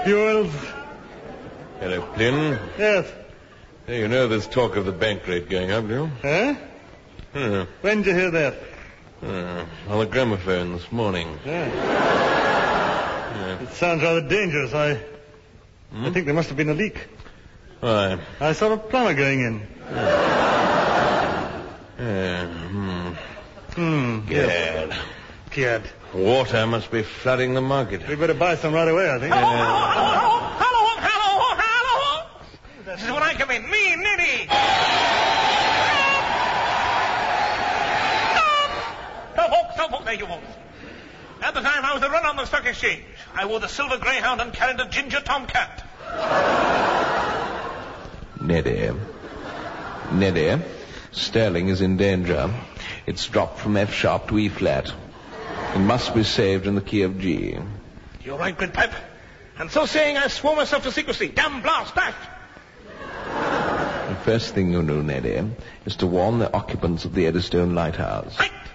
Fuels. Hello, Flynn. Yes. Hey, you know there's talk of the bank rate going up, do you? Huh? Yeah. When did you hear that? On the gramophone this morning. Yeah. It sounds rather dangerous. I think there must have been a leak. Why? I saw a plumber going in. Gad. Gad. Water must be flooding the market. We better buy some right away, I think. Hello. This is when I come in. Me, Nitty. Stop, folks. There you folks. At the time I was a run on the stock exchange, I wore the silver greyhound and carried a ginger tomcat. Neddy, Sterling is in danger. It's dropped from F sharp to E flat. It must be saved in the key of G. You're right, Gridpipe. And so saying, I swore myself to secrecy. Damn blast that! The first thing you do, Neddy, is to warn the occupants of the Eddystone Lighthouse. Right!